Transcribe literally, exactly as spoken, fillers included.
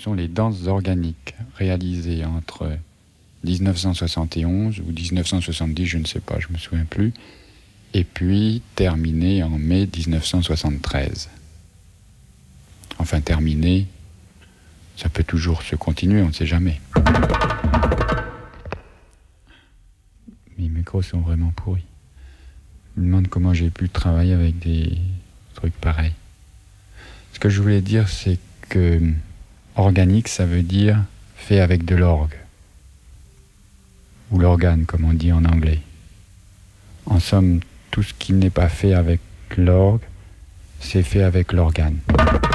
sont les danses organiques réalisées entre dix-neuf cent soixante et onze ou dix-neuf cent soixante-dix, je ne sais pas, je me souviens plus, et puis terminées en mai dix-neuf cent soixante-treize. Enfin, terminées, ça peut toujours se continuer, on ne sait jamais. Mes micros sont vraiment pourris. Je me demande comment j'ai pu travailler avec des trucs pareils. Ce que je voulais dire, c'est que organique, ça veut dire fait avec de l'orgue. Ou l'organe, comme on dit en anglais. En somme, tout ce qui n'est pas fait avec l'orgue, c'est fait avec l'organe.